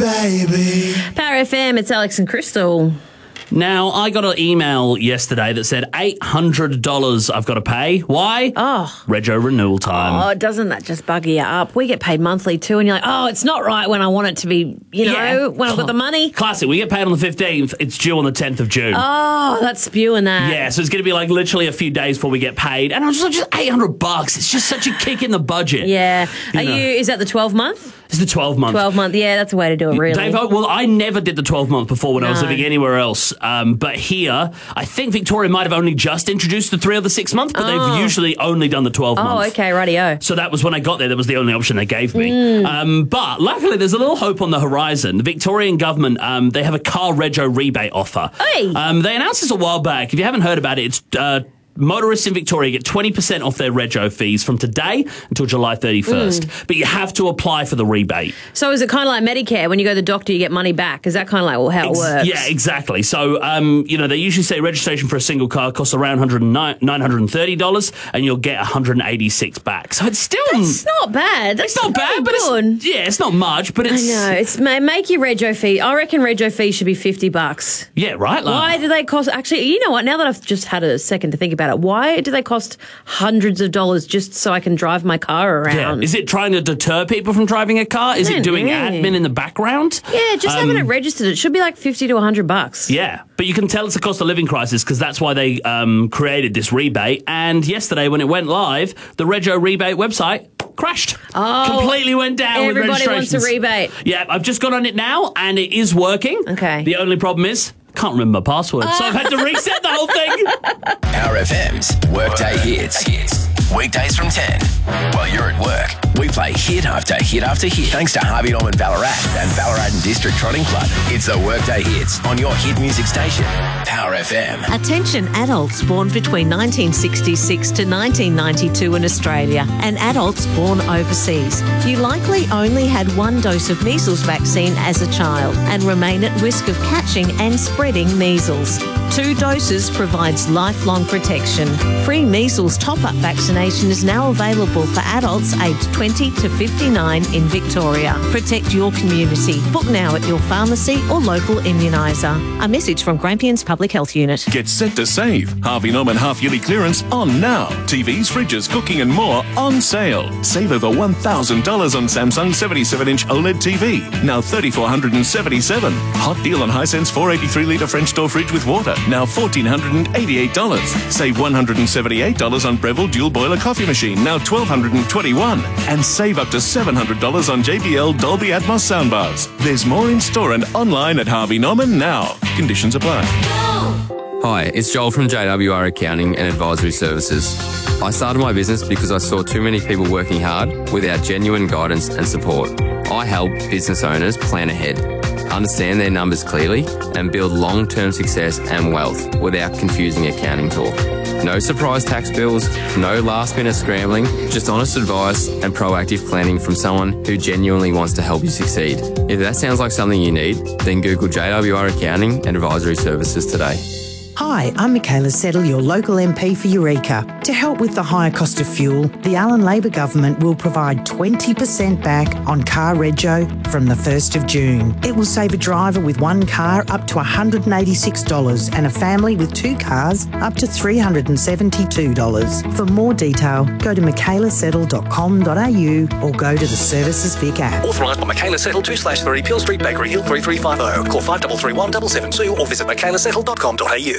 baby. Power FM, it's Alex and Crystal. Now, I got an email yesterday that said $800 I've got to pay. Why? Oh. Rego renewal time. Oh, doesn't that just bugger you up? We get paid monthly too, and you're like, oh, it's not right when I want it to be, when I've got the money. Classic. We get paid on the 15th. It's due on the 10th of June. Oh, that's spewing that. Yeah, so it's going to be like literally a few days before we get paid. And I was just $800. It's just such a kick in the budget. Yeah. Is that the 12-month? It's the 12-month. 12-month, yeah, that's the way to do it, really. Dave, well, I never did the 12-month before when I was living anywhere else. But here, I think Victoria might have only just introduced the 3 or the 6 month, but they've usually only done the 12-month. Oh, okay, rightio. So that was when I got there. That was the only option they gave me. But luckily, there's a little hope on the horizon. The Victorian government, they have a car rego rebate offer. Hey. They announced this a while back. If you haven't heard about it, it's... motorists in Victoria get 20% off their rego fees from today until July 31st. But you have to apply for the rebate. So is it kind of like Medicare? When you go to the doctor, you get money back? Is that kind of like how it works? Yeah, exactly. So, they usually say registration for a single car costs around $930 and you'll get $186 back. So it's still... It's not bad. It's not bad, but it's not much, but it's... I know. It's make your rego fee. I reckon rego fee should be $50. Yeah, right? Why do they cost... Actually, you know what? Now that I've just had a second to think about it, why do they cost hundreds of dollars just so I can drive my car around? Yeah. Is it trying to deter people from driving a car? Is it doing admin in the background? Yeah, just having it registered. It should be like $50 to $100. Yeah, but you can tell it's a cost of living crisis because that's why they created this rebate. And yesterday when it went live, the Rego rebate website crashed. Oh, completely went down with registrations. Everybody wants a rebate. Yeah, I've just got on it now and it is working. Okay. The only problem is can't remember my password, so I've had to reset the whole thing. Power FM's Workday Hits. Weekdays from 10. While you're at work, we play hit after hit after hit. Thanks to Harvey Norman Ballarat and Ballarat and District Trotting Club. It's the Workday Hits on your hit music station, Power FM. Attention adults born between 1966 to 1992 in Australia and adults born overseas. You likely only had one dose of measles vaccine as a child and remain at risk of catching and spreading measles. 2 doses provides lifelong protection. Free measles top-up vaccination is now available for adults aged 20 to 59 in Victoria. Protect your community. Book now at your pharmacy or local immuniser. A message from Grampians Public Health Unit. Get set to save. Harvey Norman half-yearly clearance on now. TVs, fridges, cooking and more on sale. Save over $1,000 on Samsung 77-inch OLED TV. Now $3,477. Hot deal on Hisense 483-litre French door fridge with water. Now $1,488. Save $178 on Breville dual boiler coffee machine. Now $1,221. And save up to $700 on JBL Dolby Atmos soundbars. There's more in store and online at Harvey Norman now. Conditions apply. Hi, it's Joel from JWR Accounting and Advisory Services. I started my business because I saw too many people working hard without genuine guidance and support. I help business owners plan ahead, understand their numbers clearly, and build long-term success and wealth without confusing accounting talk. No surprise tax bills, no last-minute scrambling, just honest advice and proactive planning from someone who genuinely wants to help you succeed. If that sounds like something you need, then Google JWR Accounting and Advisory Services today. Hi, I'm Michaela Settle, your local MP for Eureka. To help with the higher cost of fuel, the Allen Labor Government will provide 20% back on car rego from the 1st of June. It will save a driver with one car up to $186 and a family with 2 cars up to $372. For more detail, go to michaelasettle.com.au or go to the Services Vic app. Authorised by Michaela Settle 2/3 Peel Street, Bakery Hill 3350. Call 5331 772 or visit michaelasettle.com.au.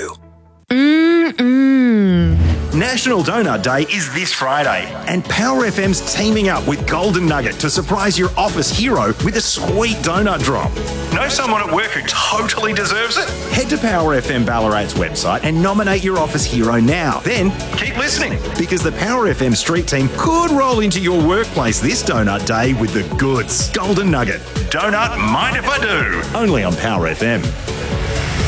National Donut Day is this Friday, and Power FM's teaming up with Golden Nugget to surprise your office hero with a sweet donut drop. Know someone at work who totally deserves it? Head to Power FM Ballarat's website and nominate your office hero now. Then keep listening, because the Power FM street team could roll into your workplace this Donut Day with the goods. Golden Nugget. Donut, mind if I do? Only on Power FM.